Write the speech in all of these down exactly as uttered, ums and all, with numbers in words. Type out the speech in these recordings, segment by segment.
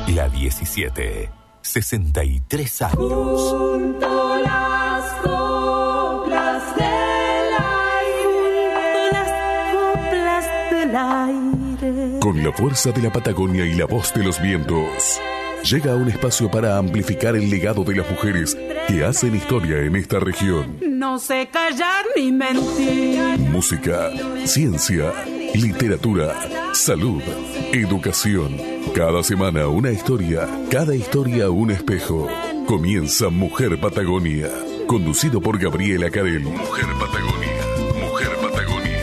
La diecisiete, sesenta y tres años. Junto las coplas del aire, las coplas del aire. Con la fuerza de la Patagonia y la voz de los vientos, llega a un espacio para amplificar el legado de las mujeres que hacen historia en esta región. No sé callar ni mentir. Música, ciencia, literatura, salud, educación. Cada semana una historia, cada historia un espejo. Comienza Mujer Patagonia, conducido por Gabriela Carel. Mujer Patagonia, Mujer Patagonia.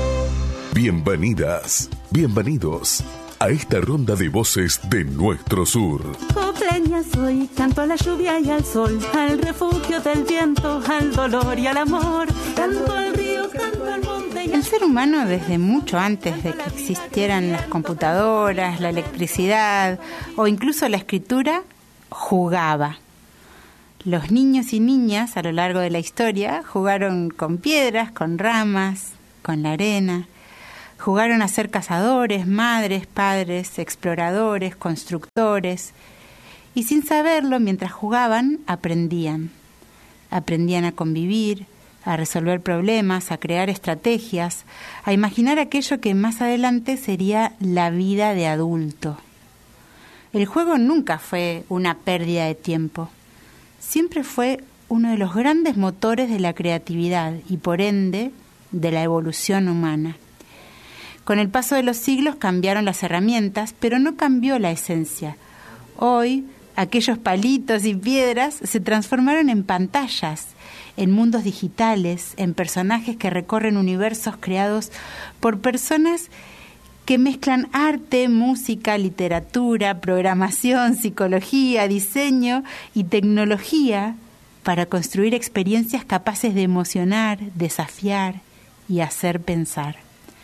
Bienvenidas, bienvenidos a esta ronda de voces de nuestro sur. Copleña soy, canto a la lluvia y al sol, al refugio del viento, al dolor y al amor. Canto al río, canto al monte y al... El ser humano, desde mucho antes de que existieran las computadoras, la electricidad o incluso la escritura, jugaba. Los niños y niñas a lo largo de la historia jugaron con piedras, con ramas, con la arena. Jugaron a ser cazadores, madres, padres, exploradores, constructores. Y sin saberlo, mientras jugaban, aprendían. Aprendían a convivir, a resolver problemas, a crear estrategias, a imaginar aquello que más adelante sería la vida de adulto. El juego nunca fue una pérdida de tiempo. Siempre fue uno de los grandes motores de la creatividad y, por ende, de la evolución humana. Con el paso de los siglos cambiaron las herramientas, pero no cambió la esencia. Hoy, aquellos palitos y piedras se transformaron en pantallas, en mundos digitales, en personajes que recorren universos creados por personas que mezclan arte, música, literatura, programación, psicología, diseño y tecnología para construir experiencias capaces de emocionar, desafiar y hacer pensar.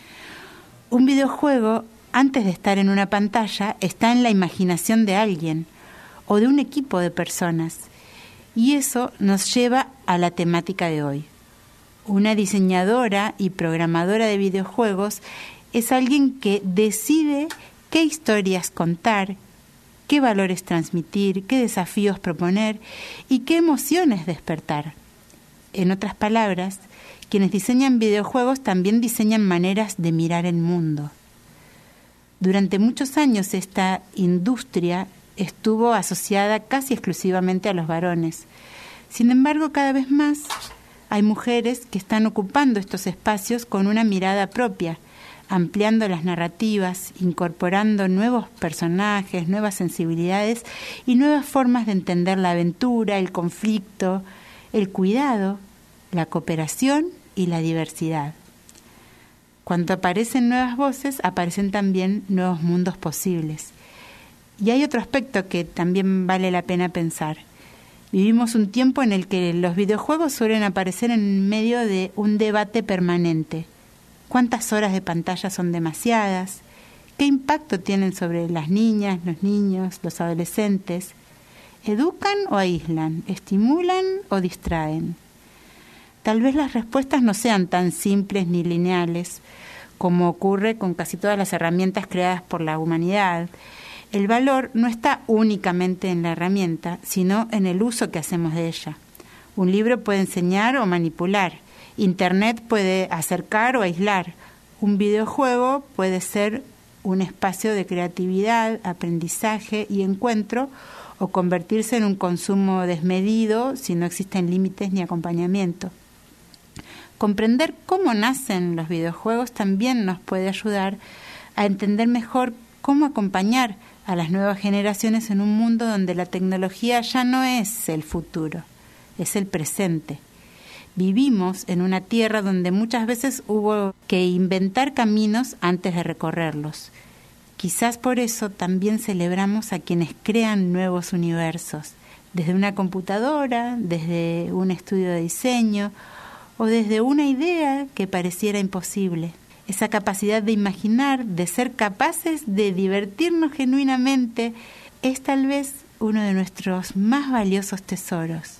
Un videojuego, antes de estar en una pantalla, está en la imaginación de alguien o de un equipo de personas. Y eso nos lleva a la temática de hoy. Una diseñadora y programadora de videojuegos es alguien que decide qué historias contar, qué valores transmitir, qué desafíos proponer y qué emociones despertar. En otras palabras, quienes diseñan videojuegos también diseñan maneras de mirar el mundo. Durante muchos años esta industria estuvo asociada casi exclusivamente a los varones. Sin embargo, cada vez más hay mujeres que están ocupando estos espacios con una mirada propia, ampliando las narrativas, incorporando nuevos personajes, nuevas sensibilidades y nuevas formas de entender la aventura, el conflicto, el cuidado, la cooperación y la diversidad. Cuando aparecen nuevas voces, aparecen también nuevos mundos posibles. Y hay otro aspecto que también vale la pena pensar. Vivimos un tiempo en el que los videojuegos suelen aparecer en medio de un debate permanente. ¿Cuántas horas de pantalla son demasiadas? ¿Qué impacto tienen sobre las niñas, los niños, los adolescentes? ¿Educan o aíslan? ¿Estimulan o distraen? Tal vez las respuestas no sean tan simples ni lineales como ocurre con casi todas las herramientas creadas por la humanidad. El valor no está únicamente en la herramienta, sino en el uso que hacemos de ella. Un libro puede enseñar o manipular. Internet puede acercar o aislar. Un videojuego puede ser un espacio de creatividad, aprendizaje y encuentro, o convertirse en un consumo desmedido si no existen límites ni acompañamiento. Comprender cómo nacen los videojuegos también nos puede ayudar a entender mejor cómo acompañar a las nuevas generaciones en un mundo donde la tecnología ya no es el futuro, es el presente. Vivimos en una tierra donde muchas veces hubo que inventar caminos antes de recorrerlos. Quizás por eso también celebramos a quienes crean nuevos universos, desde una computadora, desde un estudio de diseño o desde una idea que pareciera imposible. Esa capacidad de imaginar, de ser capaces de divertirnos genuinamente, es tal vez uno de nuestros más valiosos tesoros.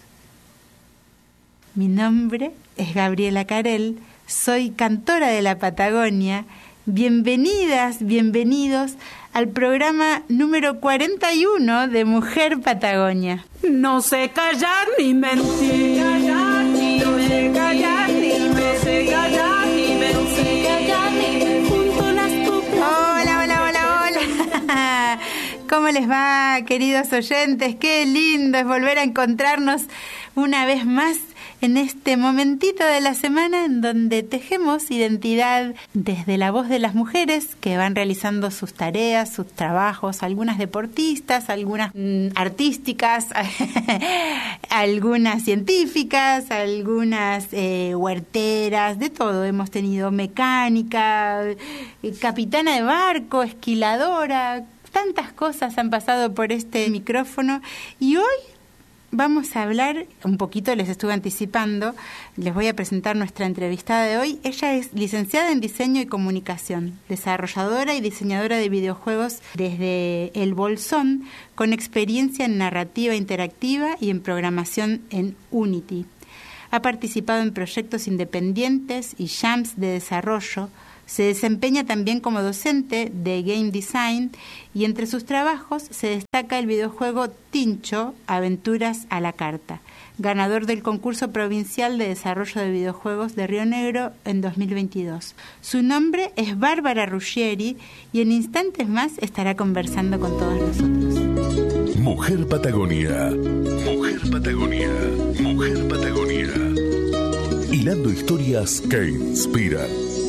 Mi nombre es Gabriela Carel, soy cantora de la Patagonia Bienvenidas, bienvenidos al programa número cuarenta y uno de Mujer Patagonia. No sé callar ni mentir, callar, ni no sé callar ni me sé callar ni me sé callar ni me junto las coplas. Hola, hola, hola, hola. ¿Cómo les va, queridos oyentes? Qué lindo es volver a encontrarnos una vez más en este momentito de la semana en donde tejemos identidad desde la voz de las mujeres que van realizando sus tareas, sus trabajos, algunas deportistas, algunas mm, artísticas, algunas científicas, algunas eh, huerteras, de todo. Hemos tenido mecánica, eh, capitana de barco, esquiladora, tantas cosas han pasado por este micrófono y hoy vamos a hablar, un poquito les estuve anticipando, les voy a presentar nuestra entrevistada de hoy. Ella es licenciada en Diseño y Comunicación, desarrolladora y diseñadora de videojuegos desde El Bolsón, con experiencia en narrativa interactiva y en programación en Unity. Ha participado en proyectos independientes y jams de desarrollo. Se desempeña también como docente de Game Design y entre sus trabajos se destaca el videojuego Tincho, Aventuras a la Carta, ganador del concurso provincial de desarrollo de videojuegos de Río Negro en dos mil veintidós. Su nombre es Bárbara Ruggieri y en instantes más estará conversando con todos nosotros. Mujer Patagonia. Mujer Patagonia. Mujer Patagonia. Hilando historias que inspiran.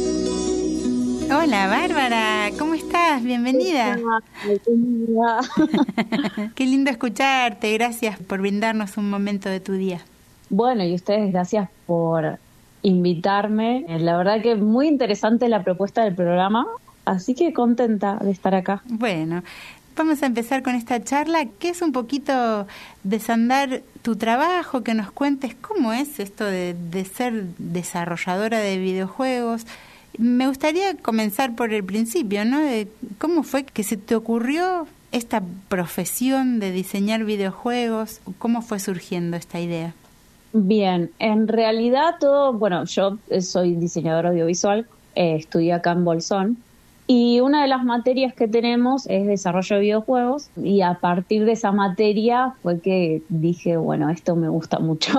Hola Bárbara, ¿cómo estás? Bienvenida. Qué lindo escucharte, gracias por brindarnos un momento de tu día. Bueno, y ustedes gracias por invitarme. La verdad que muy interesante la propuesta del programa, así que contenta de estar acá. Bueno, vamos a empezar con esta charla, que es un poquito desandar tu trabajo, que nos cuentes cómo es esto de, de ser desarrolladora de videojuegos. Me gustaría comenzar por el principio, ¿no? De ¿cómo fue que se te ocurrió esta profesión de diseñar videojuegos? ¿Cómo fue surgiendo esta idea? Bien, en realidad todo, bueno, yo soy diseñadora audiovisual, eh, estudié acá en Bolsón, y una de las materias que tenemos es desarrollo de videojuegos, y a partir de esa materia fue que dije, bueno, esto me gusta mucho.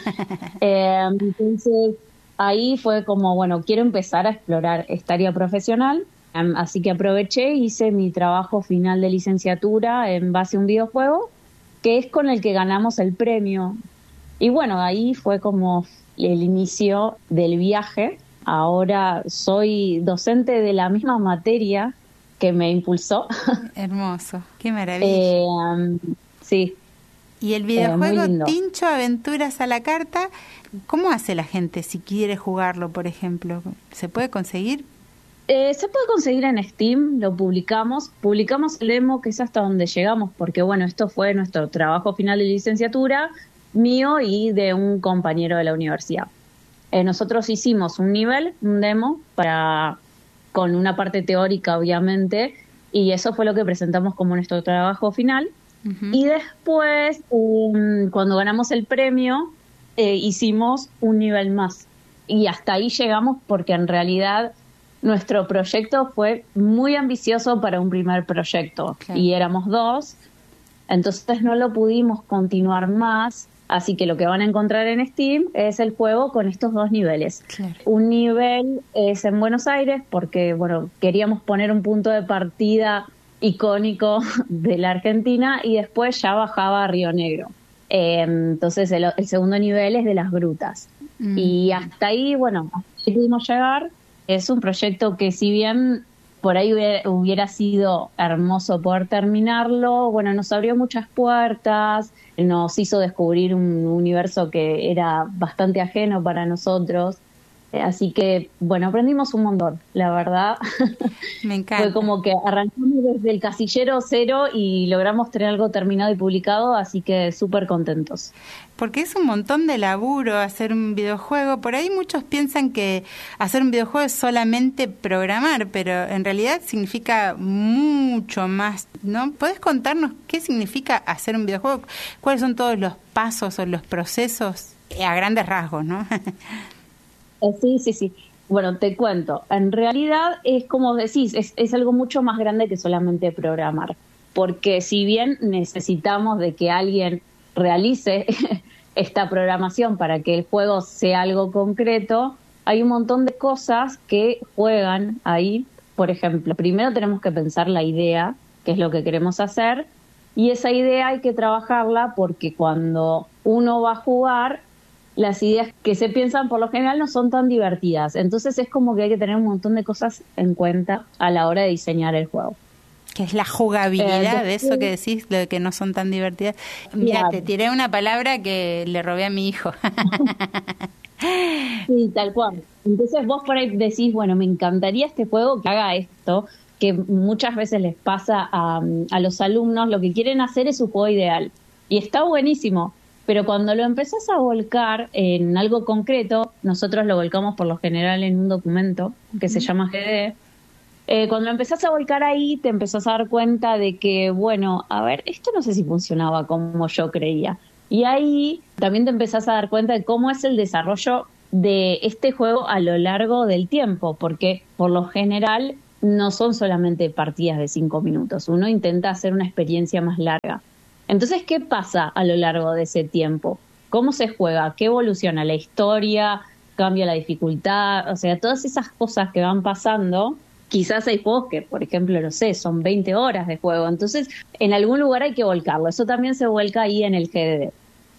eh, entonces... Ahí fue como, bueno, quiero empezar a explorar esta área profesional, um, así que aproveché y hice mi trabajo final de licenciatura en base a un videojuego, que es con el que ganamos el premio. Y bueno, ahí fue como el inicio del viaje. Ahora soy docente de la misma materia que me impulsó. Hermoso, qué maravilla. Eh, um, sí. Y el videojuego eh, Tincho, Aventuras a la Carta, ¿cómo hace la gente si quiere jugarlo, por ejemplo? ¿Se puede conseguir? Eh, se puede conseguir en Steam, lo publicamos. Publicamos el demo, que es hasta donde llegamos, porque bueno, esto fue nuestro trabajo final de licenciatura, mío y de un compañero de la universidad. Eh, nosotros hicimos un nivel, un demo, para con una parte teórica, obviamente, y eso fue lo que presentamos como nuestro trabajo final. Uh-huh. Y después, um, cuando ganamos el premio, eh, hicimos un nivel más. Y hasta ahí llegamos porque en realidad nuestro proyecto fue muy ambicioso para un primer proyecto. Claro. Y éramos dos, entonces no lo pudimos continuar más. Así que lo que van a encontrar en Steam es el juego con estos dos niveles. Claro. Un nivel es en Buenos Aires porque, bueno, queríamos poner un punto de partida icónico de la Argentina y después ya bajaba a Río Negro. Eh, entonces el, el segundo nivel es de las grutas. Mm. Y hasta ahí, bueno, hasta ahí pudimos llegar. Es un proyecto que si bien por ahí hubiera, hubiera sido hermoso poder terminarlo, bueno, nos abrió muchas puertas, nos hizo descubrir un universo que era bastante ajeno para nosotros. Así que, bueno, aprendimos un montón, la verdad. Me encanta. Fue como que arrancamos desde el casillero cero y logramos tener algo terminado y publicado, así que súper contentos. Porque es un montón de laburo hacer un videojuego. Por ahí muchos piensan que hacer un videojuego es solamente programar, pero en realidad significa mucho más, ¿no? ¿Podés contarnos qué significa hacer un videojuego? ¿Cuáles son todos los pasos o los procesos a grandes rasgos, no? Sí, sí, sí. Bueno, te cuento. En realidad es como decís, es, es algo mucho más grande que solamente programar. Porque si bien necesitamos de que alguien realice esta programación para que el juego sea algo concreto, hay un montón de cosas que juegan ahí. Por ejemplo, primero tenemos que pensar la idea, que es lo que queremos hacer, y esa idea hay que trabajarla porque cuando uno va a jugar, las ideas que se piensan por lo general no son tan divertidas. Entonces es como que hay que tener un montón de cosas en cuenta a la hora de diseñar el juego. Que es la jugabilidad, eh, de eso que decís, de que no son tan divertidas. Mira, claro. Te tiré una palabra que le robé a mi hijo. Sí, tal cual. Entonces vos por ahí decís, bueno, me encantaría este juego que haga esto, que muchas veces les pasa a, a los alumnos, lo que quieren hacer es su juego ideal. Y está buenísimo, pero cuando lo empezás a volcar en algo concreto, nosotros lo volcamos por lo general en un documento que se llama G D. Eh, cuando lo empezás a volcar ahí, te empezás a dar cuenta de que, bueno, a ver, esto no sé si funcionaba como yo creía. Y ahí también te empezás a dar cuenta de cómo es el desarrollo de este juego a lo largo del tiempo, porque por lo general no son solamente partidas de cinco minutos, uno intenta hacer una experiencia más larga. Entonces, ¿qué pasa a lo largo de ese tiempo? ¿Cómo se juega? ¿Qué evoluciona? ¿La historia? ¿Cambia la dificultad? O sea, todas esas cosas que van pasando. Quizás hay juegos que, por ejemplo, no sé, son veinte horas de juego. Entonces, en algún lugar hay que volcarlo. Eso también se vuelca ahí en el G D D.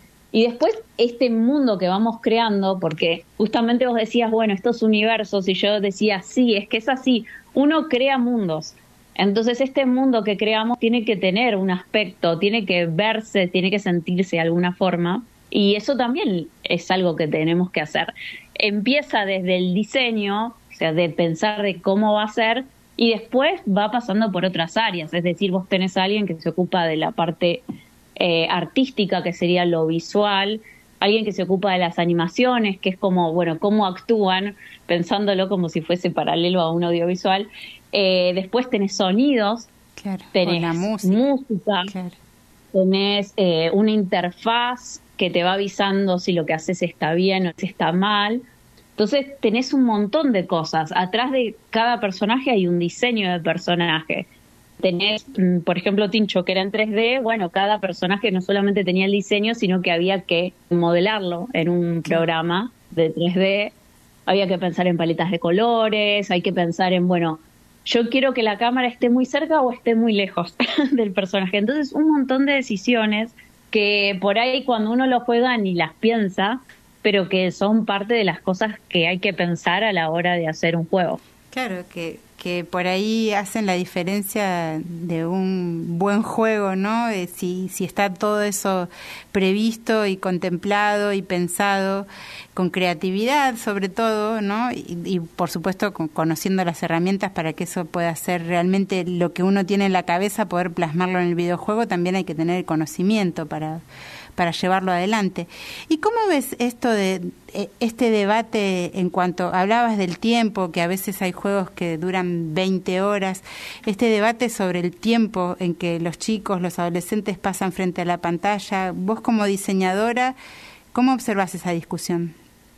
Y después, este mundo que vamos creando, porque justamente vos decías, bueno, estos universos, y yo decía, sí, es que es así. Uno crea mundos. Entonces, este mundo que creamos tiene que tener un aspecto, tiene que verse, tiene que sentirse de alguna forma. Y eso también es algo que tenemos que hacer. Empieza desde el diseño, o sea, de pensar de cómo va a ser, y después va pasando por otras áreas. Es decir, vos tenés a alguien que se ocupa de la parte eh, artística, que sería lo visual, alguien que se ocupa de las animaciones, que es como, bueno, cómo actúan, pensándolo como si fuese paralelo a un audiovisual. Eh, después tenés sonidos, claro, tenés la música, música claro. Tenés eh, una interfaz que te va avisando si lo que haces está bien o si está mal. Entonces tenés un montón de cosas. Atrás de cada personaje hay un diseño de personaje. Tenés, por ejemplo, Tincho, que era en tres D. Bueno, cada personaje no solamente tenía el diseño, sino que había que modelarlo en un programa de tres D. Había que pensar en paletas de colores, hay que pensar en, bueno, yo quiero que la cámara esté muy cerca o esté muy lejos del personaje. Entonces, un montón de decisiones que por ahí cuando uno lo juega ni las piensa, pero que son parte de las cosas que hay que pensar a la hora de hacer un juego. Claro, que, que por ahí hacen la diferencia de un buen juego, ¿no? Eh, si, si está todo eso previsto y contemplado y pensado con creatividad sobre todo, ¿no? Y, y por supuesto con, conociendo las herramientas para que eso pueda ser realmente lo que uno tiene en la cabeza, poder plasmarlo en el videojuego, también hay que tener el conocimiento para... para llevarlo adelante. ¿Y cómo ves esto de este debate en cuanto hablabas del tiempo, que a veces hay juegos que duran veinte horas, este debate sobre el tiempo en que los chicos, los adolescentes pasan frente a la pantalla? Vos como diseñadora, ¿cómo observas esa discusión?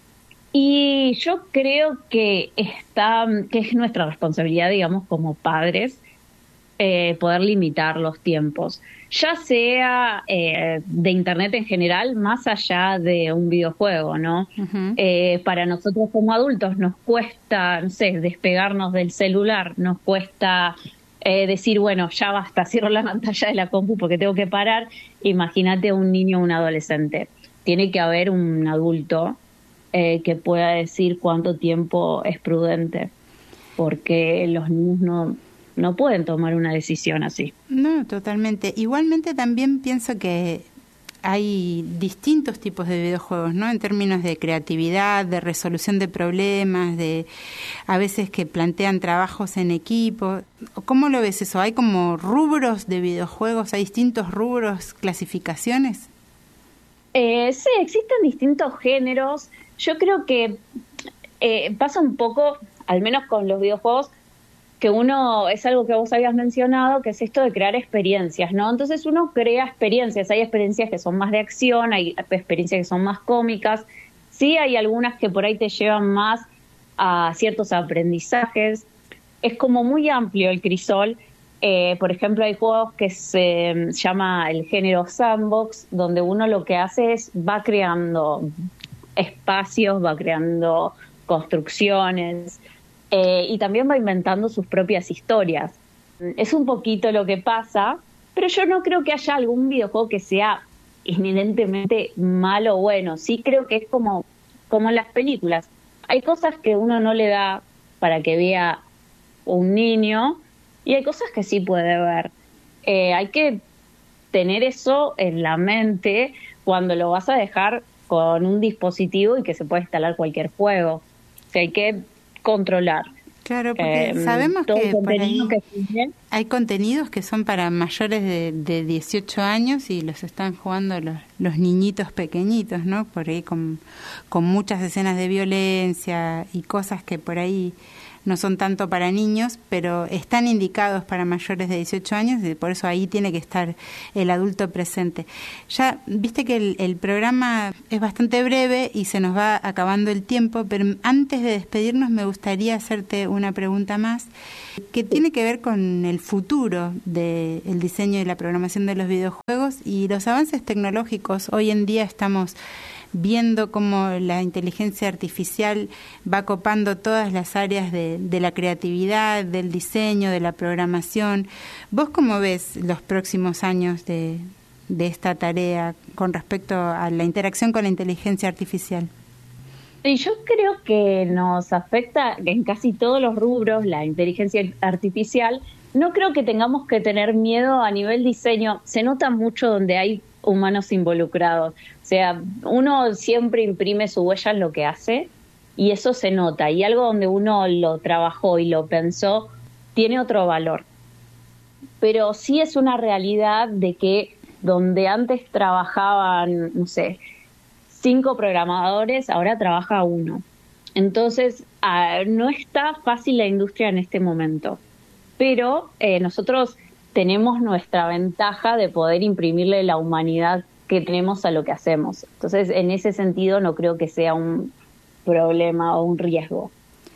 Y yo creo que está, que es nuestra responsabilidad, digamos, como padres, eh, poder limitar los tiempos. Ya sea eh, de Internet en general, más allá de un videojuego, ¿no? Uh-huh. Eh, para nosotros como adultos nos cuesta, no sé, despegarnos del celular, nos cuesta eh, decir, bueno, ya basta, cierro la pantalla de la compu porque tengo que parar. Imagínate un niño o un adolescente. Tiene que haber un adulto eh, que pueda decir cuánto tiempo es prudente, porque los niños no... no pueden tomar una decisión así. No, totalmente. Igualmente también pienso que hay distintos tipos de videojuegos, ¿no? En términos de creatividad, de resolución de problemas, de a veces que plantean trabajos en equipo. ¿Cómo lo ves eso? ¿Hay como rubros de videojuegos? ¿Hay distintos rubros, clasificaciones? Eh, sí, existen distintos géneros. Yo creo que eh, pasa un poco, al menos con los videojuegos, que uno, es algo que vos habías mencionado, que es esto de crear experiencias, ¿no? Entonces uno crea experiencias, hay experiencias que son más de acción, hay experiencias que son más cómicas, sí hay algunas que por ahí te llevan más a ciertos aprendizajes. Es como muy amplio el crisol. Eh, por ejemplo, hay juegos que se llama el género sandbox, donde uno lo que hace es va creando espacios, va creando construcciones eh, y también va inventando sus propias historias. Es un poquito lo que pasa, pero yo no creo que haya algún videojuego que sea inherentemente malo o bueno. Sí creo que es como, como en las películas. Hay cosas que uno no le da para que vea un niño y hay cosas que sí puede ver. Eh, hay que tener eso en la mente cuando lo vas a dejar con un dispositivo y que se puede instalar cualquier juego. O sea, hay que controlar. Claro, porque eh, sabemos que por ahí que hay contenidos que son para mayores de, de dieciocho años y los están jugando los, los niñitos pequeñitos, ¿no? Por ahí con, con muchas escenas de violencia y cosas que por ahí no son tanto para niños, pero están indicados para mayores de dieciocho años y por eso ahí tiene que estar el adulto presente. Ya viste que el, el programa es bastante breve y se nos va acabando el tiempo, pero antes de despedirnos me gustaría hacerte una pregunta más que tiene que ver con el futuro del diseño y la programación de los videojuegos y los avances tecnológicos. Hoy en día estamos viendo cómo la inteligencia artificial va copando todas las áreas de, de la creatividad, del diseño, de la programación. ¿Vos cómo ves los próximos años de, de esta tarea con respecto a la interacción con la inteligencia artificial? Y yo creo que nos afecta en casi todos los rubros la inteligencia artificial. No creo que tengamos que tener miedo a nivel diseño. Se nota mucho donde hay humanos involucrados. O sea, uno siempre imprime su huella en lo que hace y eso se nota. Y algo donde uno lo trabajó y lo pensó tiene otro valor. Pero sí es una realidad de que donde antes trabajaban, no sé, cinco programadores, ahora trabaja uno. Entonces, uh, no está fácil la industria en este momento. Pero eh, nosotros tenemos nuestra ventaja de poder imprimirle la humanidad que tenemos a lo que hacemos. Entonces, en ese sentido, no creo que sea un problema o un riesgo.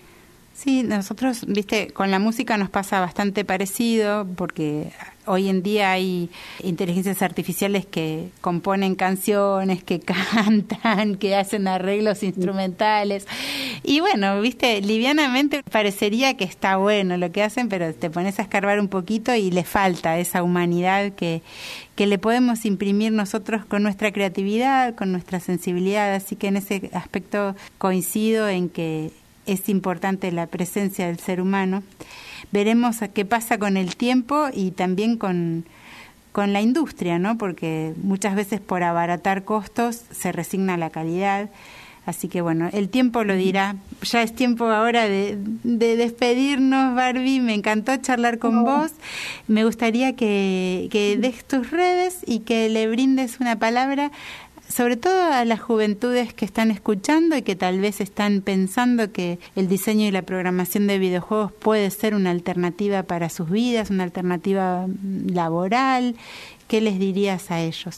Sí, nosotros, viste, con la música nos pasa bastante parecido porque hoy en día hay inteligencias artificiales que componen canciones, que cantan, que hacen arreglos instrumentales. Y bueno, viste, livianamente parecería que está bueno lo que hacen, pero te pones a escarbar un poquito y le falta esa humanidad que, que le podemos imprimir nosotros con nuestra creatividad, con nuestra sensibilidad. Así que en ese aspecto coincido en que es importante la presencia del ser humano. Veremos qué pasa con el tiempo y también con, con la industria, ¿no? Porque muchas veces por abaratar costos se resigna la calidad. Así que bueno, el tiempo lo dirá. Ya es tiempo ahora de, de despedirnos, Barbie. Me encantó charlar con oh. vos. Me gustaría que, que des tus redes y que le brindes una palabra sobre todo a las juventudes que están escuchando y que tal vez están pensando que el diseño y la programación de videojuegos puede ser una alternativa para sus vidas, una alternativa laboral. ¿Qué les dirías a ellos?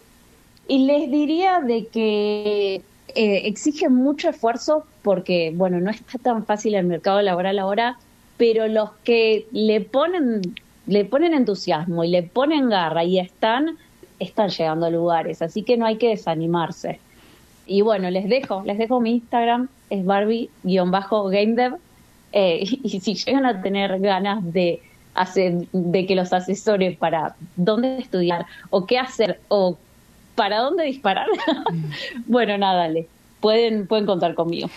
Y les diría de que eh, exige mucho esfuerzo porque, bueno, no está tan fácil el mercado laboral ahora, pero los que le ponen, le ponen entusiasmo y le ponen garra y están... están llegando a lugares, así que no hay que desanimarse. Y bueno, les dejo, les dejo mi Instagram, es Barbie-GameDev, eh, y, y si llegan a tener ganas de hacer, de que los asesores para dónde estudiar, o qué hacer, o para dónde disparar, bueno, nada, dale, pueden, pueden contar conmigo.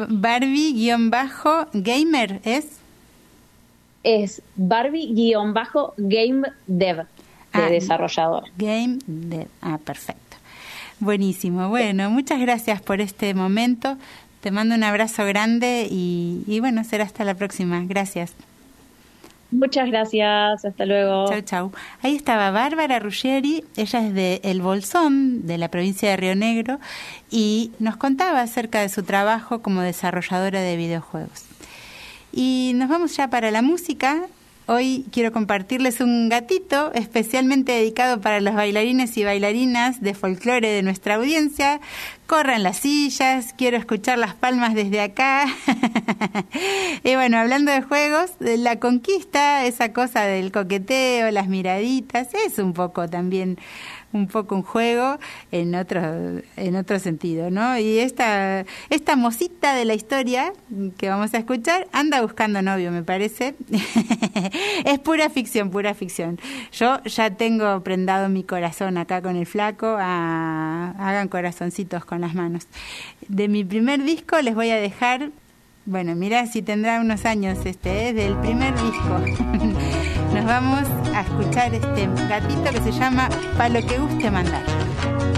Barbie-Gamer, ¿es? Es Barbie-GameDev. de ah, desarrollador. Game Dev. Ah, perfecto. Buenísimo. Bueno, muchas gracias por este momento. Te mando un abrazo grande y, y bueno, será hasta la próxima. Gracias. Muchas gracias. Hasta luego. Chau, chau. Ahí estaba Bárbara Ruggeri. Ella es de El Bolsón, de la provincia de Río Negro, y nos contaba acerca de su trabajo como desarrolladora de videojuegos. Y nos vamos ya para la música. Hoy quiero compartirles un gatito especialmente dedicado para los bailarines y bailarinas de folclore de nuestra audiencia, corran las sillas, quiero escuchar las palmas desde acá. Y bueno, hablando de juegos, la conquista, esa cosa del coqueteo, las miraditas, es un poco también un poco un juego en otro en otro sentido, ¿no? Y esta esta mocita de la historia que vamos a escuchar anda buscando novio, me parece. Es pura ficción, pura ficción. Yo ya tengo prendado mi corazón acá con el flaco, a, hagan corazoncitos con las manos. De mi primer disco les voy a dejar, bueno, mirá si tendrá unos años este, es del primer disco. Nos vamos a escuchar este gatito que se llama Pa' lo que guste mandar.